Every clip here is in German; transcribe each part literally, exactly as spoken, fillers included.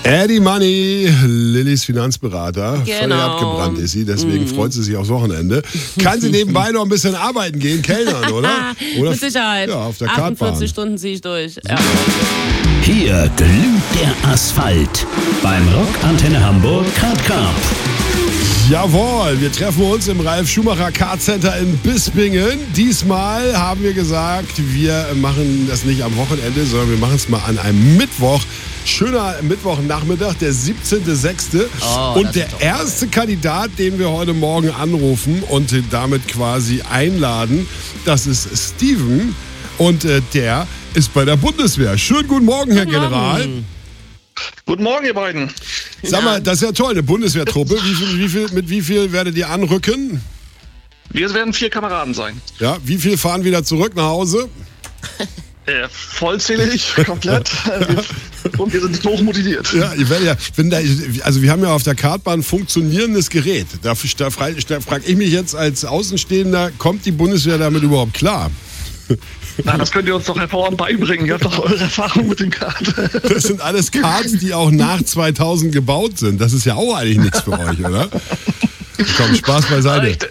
Eddie Money, Lillys Finanzberater. Genau. Völlig abgebrannt ist sie, deswegen mm. freut sie sich aufs Wochenende. Kann sie nebenbei noch ein bisschen arbeiten gehen, kellnern, oder? oder Mit Sicherheit. Ja, auf der Kartbahn. achtundvierzig Stunden ziehe ich durch. Ja. Hier glüht der Asphalt beim Rock Antenne Hamburg Kart Cup. Jawohl, wir treffen uns im Ralf Schumacher Kart Center in Bispingen. Diesmal haben wir gesagt, wir machen das nicht am Wochenende, sondern wir machen es mal an einem Mittwoch. Schöner Mittwochnachmittag, der siebzehnter sechster Oh, und der erste Kandidat, den wir heute Morgen anrufen und damit quasi einladen, das ist Steven. Und äh, der ist bei der Bundeswehr. Schönen guten Morgen, Herr Guten General. Morgen. Guten Morgen, ihr beiden. Sag mal, das ist ja toll, eine Bundeswehrtruppe. Wie viel, wie viel, mit wie viel werdet ihr anrücken? Wir werden vier Kameraden sein. Ja, wie viel fahren wieder zurück nach Hause? Äh, vollzählig, komplett. Und wir sind hoch motiviert. Ja, ich werde ja, wenn da, also wir haben ja auf der Kartbahn ein funktionierendes Gerät. Da, da, da frage ich mich jetzt als Außenstehender, kommt die Bundeswehr damit überhaupt klar? Na, das könnt ihr uns doch hervorragend beibringen. Ihr habt doch eure Erfahrung mit den Karten. Das sind alles Karts, die auch nach zweitausend gebaut sind. Das ist ja auch eigentlich nichts für euch, oder? Komm, Spaß beiseite.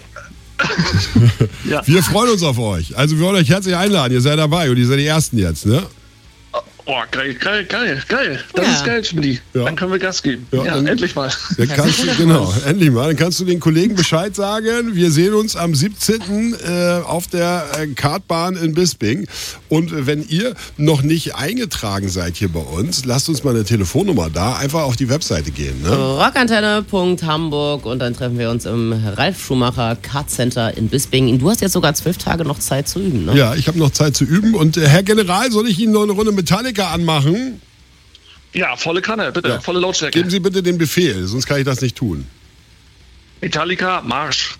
Ja. Wir freuen uns auf euch. Also wir wollen euch herzlich einladen. Ihr seid dabei und ihr seid die Ersten jetzt, ne? Oh, geil, geil, geil, geil. Das ja. ist geil, Schmidti. Ja. Dann können wir Gas geben. Ja, Ja, dann, endlich mal. Dann kannst du, genau, endlich mal. Dann kannst du den Kollegen Bescheid sagen. Wir sehen uns am siebzehnten Äh, auf der äh, Kartbahn in Bisping. Und wenn ihr noch nicht eingetragen seid hier bei uns, lasst uns mal eine Telefonnummer da. Einfach auf die Webseite gehen. Ne? rockantenne Punkt hamburg und dann treffen wir uns im Ralf Schumacher Kart Center in Bisping. Du hast jetzt sogar zwölf Tage noch Zeit zu üben, ne? Ja, ich habe noch Zeit zu üben. Und äh, Herr General, soll ich Ihnen noch eine Runde Metallica anmachen? Ja, volle Kanne, bitte. Ja. Volle Lautstärke. Geben Sie bitte den Befehl, sonst kann ich das nicht tun. Metallica, Marsch.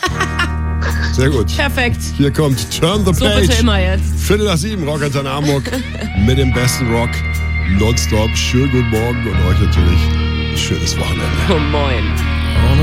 Sehr gut. Perfekt. Hier kommt Turn the So Page. bitte immer jetzt. Viertel nach sieben, Rock Antenne Hamburg mit dem besten Rock. Nonstop. Schönen guten Morgen und euch natürlich ein schönes Wochenende. Oh, moin.